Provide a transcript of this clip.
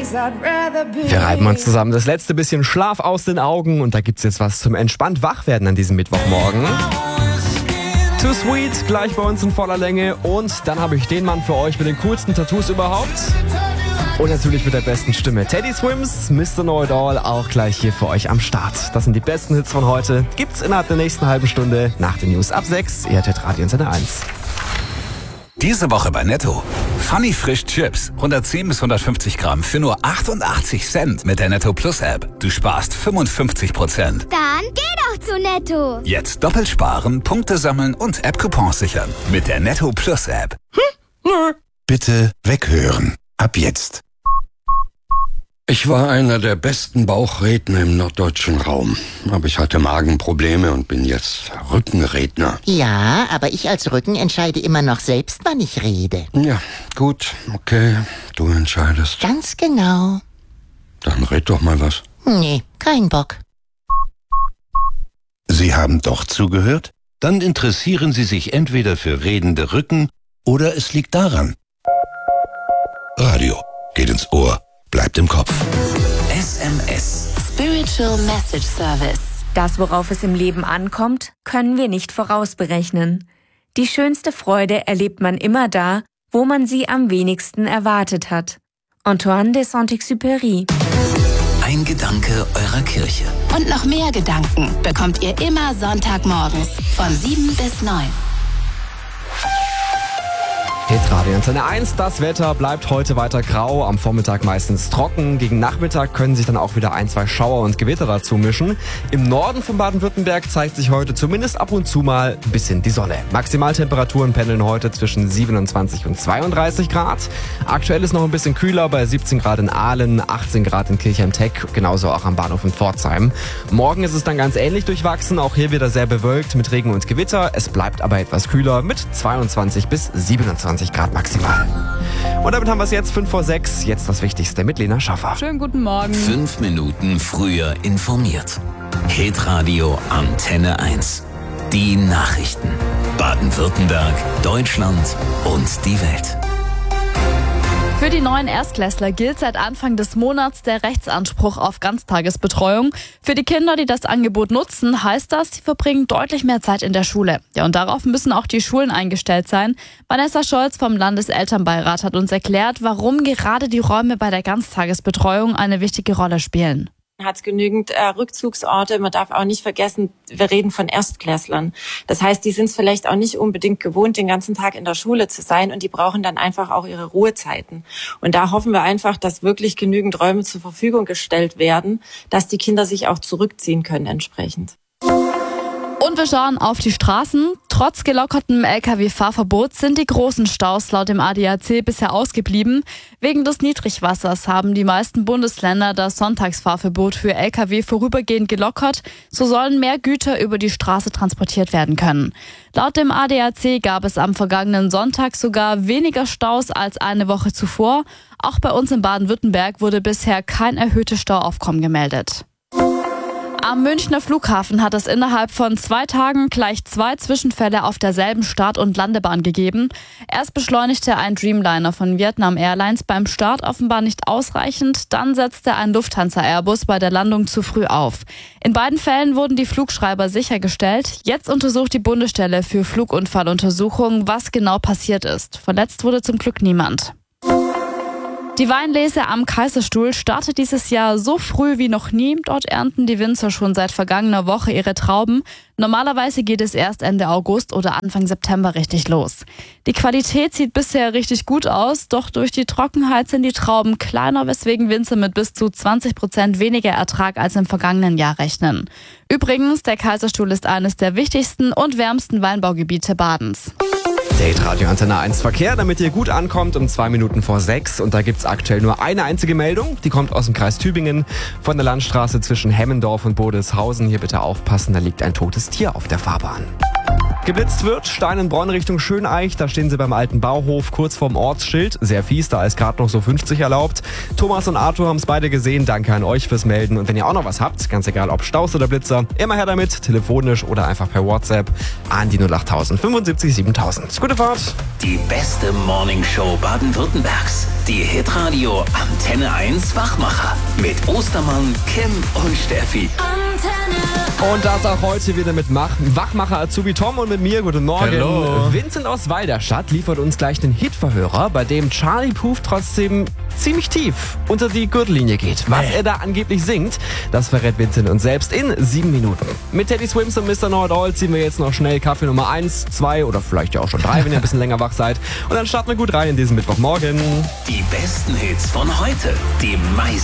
Wir reiben uns zusammen das letzte bisschen Schlaf aus den Augen und da gibt's jetzt was zum entspannt Wachwerden an diesem Mittwochmorgen. Too Sweet, gleich bei uns in voller Länge und dann habe ich den Mann für euch mit den coolsten Tattoos überhaupt. Und natürlich mit der besten Stimme. Teddy Swims, Mr. Know It All, auch gleich hier für euch am Start. Das sind die besten Hits von heute. Gibt's innerhalb der nächsten halben Stunde nach den News ab 6. Ihr hört Radio Antenne 1. Diese Woche bei Netto. Funny Frisch Chips. 110 bis 150 Gramm für nur 88 Cent mit der Netto Plus App. Du sparst 55%. Dann geh doch zu Netto. Jetzt doppelt sparen, Punkte sammeln und App-Coupons sichern. Mit der Netto Plus App. Bitte weghören. Ab jetzt. Ich war einer der besten Bauchredner im norddeutschen Raum. Aber ich hatte Magenprobleme und bin jetzt Rückenredner. Ja, aber ich als Rücken entscheide immer noch selbst, wann ich rede. Ja, gut, okay, du entscheidest. Ganz genau. Dann red doch mal was. Nee, kein Bock. Sie haben doch zugehört? Dann interessieren Sie sich entweder für redende Rücken oder es liegt daran. Radio geht ins Ohr, bleibt im Kopf. SMS. Spiritual Message Service. Das, worauf es im Leben ankommt, können wir nicht vorausberechnen. Die schönste Freude erlebt man immer da, wo man sie am wenigsten erwartet hat. Antoine de Saint-Exupéry. Ein Gedanke eurer Kirche. Und noch mehr Gedanken bekommt ihr immer Sonntagmorgens von 7 bis 9. Hitradio Antenne 1, das Wetter bleibt heute weiter grau, am Vormittag meistens trocken. Gegen Nachmittag können sich dann auch wieder 1, 2 Schauer und Gewitter dazu mischen. Im Norden von Baden-Württemberg zeigt sich heute zumindest ab und zu mal ein bisschen die Sonne. Maximaltemperaturen pendeln heute zwischen 27 und 32 Grad. Aktuell ist noch ein bisschen kühler, bei 17 Grad in Aalen, 18 Grad in Kirchheim-Tech, genauso auch am Bahnhof in Pforzheim. Morgen ist es dann ganz ähnlich durchwachsen, auch hier wieder sehr bewölkt mit Regen und Gewitter. Es bleibt aber etwas kühler mit 22 bis 27 Grad maximal. Und damit haben wir es jetzt 5 vor 6. Jetzt das Wichtigste mit Lena Schaffer. Schönen guten Morgen. 5 Minuten früher informiert. Hitradio Antenne 1. Die Nachrichten. Baden-Württemberg, Deutschland und die Welt. Für die neuen Erstklässler gilt seit Anfang des Monats der Rechtsanspruch auf Ganztagesbetreuung. Für die Kinder, die das Angebot nutzen, heißt das, sie verbringen deutlich mehr Zeit in der Schule. Ja, und darauf müssen auch die Schulen eingestellt sein. Vanessa Scholz vom Landeselternbeirat hat uns erklärt, warum gerade die Räume bei der Ganztagesbetreuung eine wichtige Rolle spielen. Hat genügend Rückzugsorte. Man darf auch nicht vergessen, wir reden von Erstklässlern. Das heißt, die sind es vielleicht auch nicht unbedingt gewohnt, den ganzen Tag in der Schule zu sein und die brauchen dann einfach auch ihre Ruhezeiten. Und da hoffen wir einfach, dass wirklich genügend Räume zur Verfügung gestellt werden, dass die Kinder sich auch zurückziehen können entsprechend. Und wir schauen auf die Straßen. Trotz gelockertem Lkw-Fahrverbot sind die großen Staus laut dem ADAC bisher ausgeblieben. Wegen des Niedrigwassers haben die meisten Bundesländer das Sonntagsfahrverbot für Lkw vorübergehend gelockert. So sollen mehr Güter über die Straße transportiert werden können. Laut dem ADAC gab es am vergangenen Sonntag sogar weniger Staus als eine Woche zuvor. Auch bei uns in Baden-Württemberg wurde bisher kein erhöhtes Stauaufkommen gemeldet. Am Münchner Flughafen hat es innerhalb von 2 Tagen gleich 2 Zwischenfälle auf derselben Start- und Landebahn gegeben. Erst beschleunigte ein Dreamliner von Vietnam Airlines beim Start offenbar nicht ausreichend, dann setzte ein Lufthansa-Airbus bei der Landung zu früh auf. In beiden Fällen wurden die Flugschreiber sichergestellt. Jetzt untersucht die Bundesstelle für Flugunfalluntersuchungen, was genau passiert ist. Verletzt wurde zum Glück niemand. Die Weinlese am Kaiserstuhl startet dieses Jahr so früh wie noch nie. Dort ernten die Winzer schon seit vergangener Woche ihre Trauben. Normalerweise geht es erst Ende August oder Anfang September richtig los. Die Qualität sieht bisher richtig gut aus, doch durch die Trockenheit sind die Trauben kleiner, weswegen Winzer mit bis zu 20% weniger Ertrag als im vergangenen Jahr rechnen. Übrigens, der Kaiserstuhl ist eines der wichtigsten und wärmsten Weinbaugebiete Badens. Hitradio Antenne 1 Verkehr, damit ihr gut ankommt, um 2 Minuten vor 6. Und da gibt's aktuell nur eine einzige Meldung. Die kommt aus dem Kreis Tübingen von der Landstraße zwischen Hemmendorf und Bodeshausen. Hier bitte aufpassen, da liegt ein totes Tier auf der Fahrbahn. Geblitzt wird, Stein-in-Bronn Richtung Schöneich, da stehen sie beim alten Bauhof, kurz vorm Ortsschild. Sehr fies, da ist gerade noch so 50 erlaubt. Thomas und Arthur haben es beide gesehen, danke an euch fürs Melden. Und wenn ihr auch noch was habt, ganz egal ob Staus oder Blitzer, immer her damit, telefonisch oder einfach per WhatsApp an die 08000 75 7000. Gute Fahrt! Die beste Morningshow Baden-Württembergs. Die Hitradio Antenne 1 Wachmacher. Mit Ostermann, Kim und Steffi. Und das auch heute wieder mit Wachmacher Azubi Tom und mit mir. Guten Morgen. Hallo. Vincent aus Walderstadt liefert uns gleich den Hitverhörer, bei dem Charlie Puth trotzdem ziemlich tief unter die Gürtellinie geht. Was er da angeblich singt, das verrät Vincent uns selbst in 7 Minuten. Mit Teddy Swims und Mr. Know It All ziehen wir jetzt noch schnell Kaffee Nummer 1, 2 oder vielleicht ja auch schon 3, wenn ihr ein bisschen länger wach seid. Und dann starten wir gut rein in diesen Mittwochmorgen. Die besten Hits von heute. Die meisten